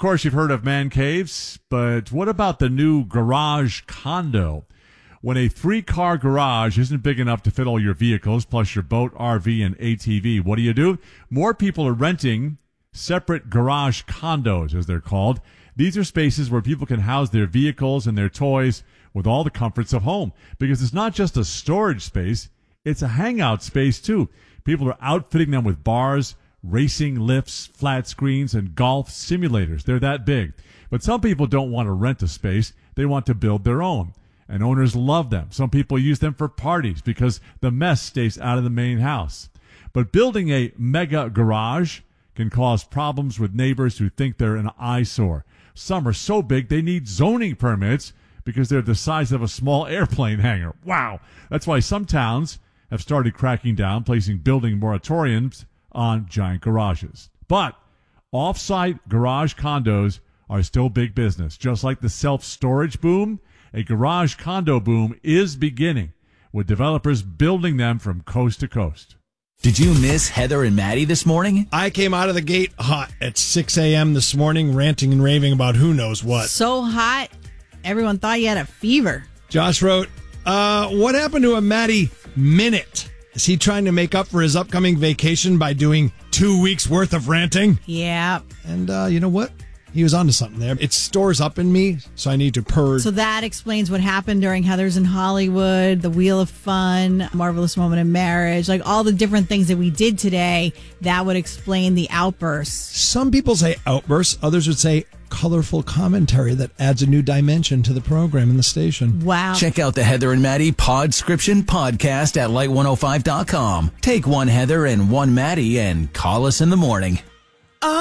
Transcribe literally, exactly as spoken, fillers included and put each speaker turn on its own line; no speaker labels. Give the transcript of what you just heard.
course, you've heard of man caves, but what about the new garage condo? When a three-car garage isn't big enough to fit all your vehicles, plus your boat, R V, and A T V, what do you do? More people are renting separate garage condos, as they're called. These are spaces where people can house their vehicles and their toys with all the comforts of home. Because it's not just a storage space, it's a hangout space, too. People are outfitting them with bars, racing lifts, flat screens, and golf simulators. They're that big. But some people don't want to rent a space. They want to build their own. And owners love them. Some people use them for parties because the mess stays out of the main house. But building a mega garage can cause problems with neighbors who think they're an eyesore. Some are so big they need zoning permits because they're the size of a small airplane hangar. Wow. That's why some towns have started cracking down, placing building moratoriums on giant garages. But off-site garage condos are still big business. Just like the self-storage boom, a garage condo boom is beginning, with developers building them from coast to coast.
Did you miss Heather and Maddie this morning?
I came out of the gate hot at six a.m. this morning, ranting and raving about who knows what.
So hot, everyone thought you had a fever.
Josh wrote, uh, what happened to a Maddie minute? Is he trying to make up for his upcoming vacation by doing two weeks worth of ranting?
Yeah.
And uh, you know what? He was onto something there. It stores up in me, so I need to purge.
So that explains what happened during Heather's in Hollywood, the Wheel of Fun, Marvelous Moment in Marriage, like all the different things that we did today. That would explain the outbursts.
Some people say outbursts. Others would say colorful commentary that adds a new dimension to the program and the station.
Wow.
Check out the Heather and Maddie Podscription podcast at light one oh five dot com. Take one Heather and one Maddie and call us in the morning.